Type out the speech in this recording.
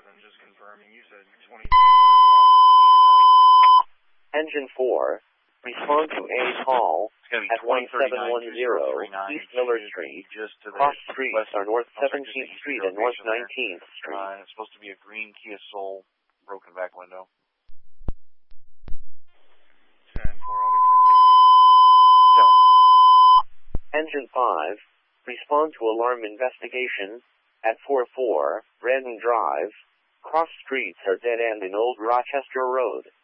I'm just confirming. You said 2,200 blocks of heat. Engine 4, respond to A call at 1710 East Miller Street. Cross streets are North 17th Street and North 19th Street. It's supposed to be a green Kia Soul, broken back window. 10-4, I'll be 1060. Engine 5, respond to alarm investigation at 44 Brandon Drive. Cross streets are dead end in Old Rochester Road.